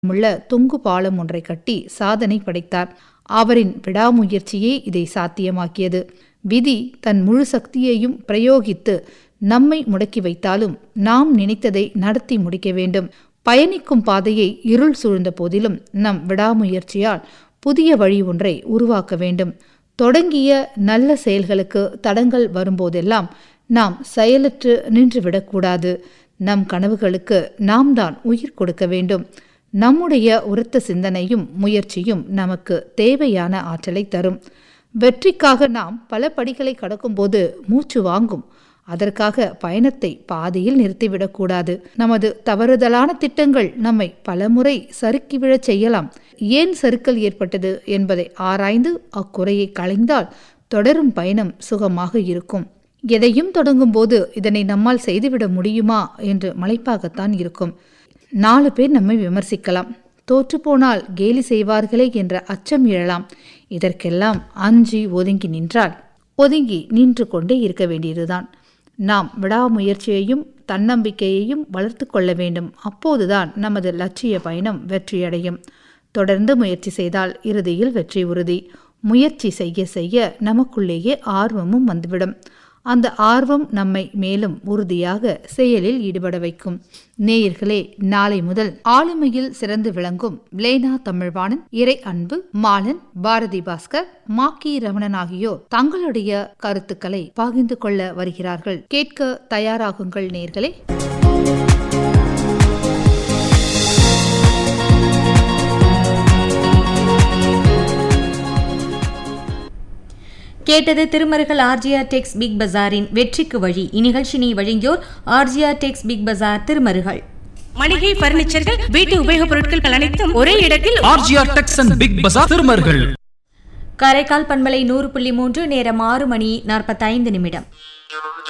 உள்ள தொங்கு பாலம் ஒன்றை கட்டி சாதனை படைத்தார். அவரின் விடாமுயற்சியே இதை சாத்தியமாக்கியது. விதி தன் முழு சக்தியையும் பிரயோகித்து நம்மை முடக்கி வைத்தாலும் நாம் நினைத்ததை நடத்தி முடிக்க வேண்டும். பயணிக்கும் பாதையை இருள் சூழ்ந்த போதிலும் நம் விடாமுயற்சியால் புதிய வழி ஒன்றை உருவாக்க வேண்டும். தொடங்கிய நல்ல செயல்களுக்கு தடங்கள் வரும்போதெல்லாம் நாம் செயலற்று நின்றுவிடக்கூடாது. நம் கனவுகளுக்கு நாம் தான் உயிர் கொடுக்க வேண்டும். நம்முடைய உரத்த சிந்தனையும் முயற்சியும் நமக்கு தேவையான ஆற்றலை தரும். வெற்றிக்காக நாம் பல படிகளை கடக்கும்போது மூச்சு வாங்கும். அதற்காக பயணத்தை பாதியில் நிறுத்திவிடக்கூடாது. நமது தவறுதலான திட்டங்கள் நம்மை பலமுறை சறுக்கிவிழச் செய்யலாம். ஏன் சறுக்கல் ஏற்பட்டது என்பதை ஆராய்ந்து அக்குறையை களைந்தால் தொடரும் பயணம் சுகமாக இருக்கும். எதையும் தொடங்கும் போது இதனை நம்மால் செய்துவிட முடியுமா என்று மலைப்பாகத்தான் இருக்கும். 4 பேர் நம்மை விமர்சிக்கலாம். தோற்றுப்போனால் கேலி செய்வார்களே என்ற அச்சம் எழலாம். இதற்கெல்லாம் அஞ்சி ஒதுங்கி நின்றால் ஒதுங்கி நின்று கொண்டே இருக்க வேண்டியதுதான். நாம் விடாமுயற்சியையும் தன்னம்பிக்கையையும் வளர்த்து கொள்ள வேண்டும். அப்போதுதான் நமது லட்சிய பயணம் வெற்றியடையும். தொடர்ந்து முயற்சி செய்தால் இறுதியில் வெற்றி உறுதி. முயற்சி செய்ய செய்ய நமக்குள்ளேயே ஆர்வமும் வந்துவிடும். அந்த ஆர்வம் நம்மை மேலும் உறுதியாக செயலில் ஈடுபட வைக்கும். நேயர்களே, நாளை முதல் ஆளுமையில் சிறந்து விளங்கும் லேனா தமிழ்வாணன், இறை அன்பு, மாலன், பாரதி பாஸ்கர், மாக்கி ரமணன் ஆகியோர் தங்களுடைய கருத்துக்களை பகிர்ந்து கொள்ள வருகிறார்கள். கேட்க தயாராகுங்கள் நேயர்களே. கேட்டது திருமருகல் ஆர்ஜிஆர் டெக்ஸ் பிக் பஜாரின் வெற்றிக்கு வழி. இந்நிகழ்ச்சியை வழங்கியோர் ஆர்ஜிஆர் டெக்ஸ் பிக் பஜார் திருமருகல். மளிகை, பர்னிச்சர்கள், வீட்டு உபயோகப் பொருட்கள் அனைத்தும் ஒரே இடத்தில் ஆர்ஜிஆர் டெக்ஸ் அண்ட் பிக் பஜார் திருமருகல். காரைக்கால் பண்பலை 100.3, நேரம் 6 மணி 45 நிமிடம்.